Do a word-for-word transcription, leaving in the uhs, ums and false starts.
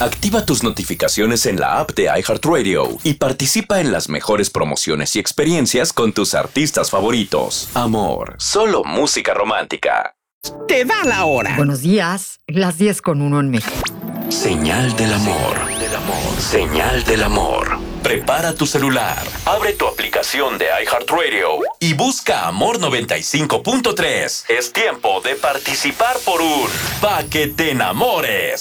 Activa tus notificaciones en la app de iHeartRadio y participa en las mejores promociones y experiencias con tus artistas favoritos. Amor, solo música romántica. Te da la hora. Buenos días, las diez con uno en México. Señal del amor. Del amor. Señal del amor. Prepara tu celular, abre tu aplicación de iHeartRadio y busca Amor noventa y cinco punto tres. Es tiempo de participar por un Pa' que te enamores.